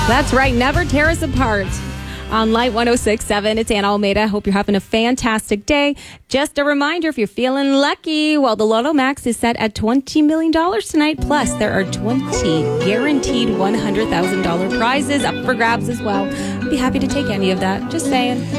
That's right. Never tear us apart. On Light 106.7, it's Anna Almeida. Hope you're having a fantastic day. Just a reminder, if you're feeling lucky, well, the Lotto Max is set at $20 million tonight. Plus, there are 20 guaranteed $100,000 prizes up for grabs as well. I'd be happy to take any of that. Just saying.